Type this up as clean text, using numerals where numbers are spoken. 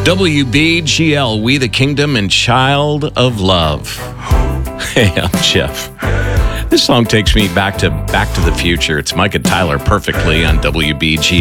WBGL, We the Kingdom and Child of Love. Hey, I'm Jeff. This song takes me back to the Future. It's Mike and Tyler perfectly on WBGL.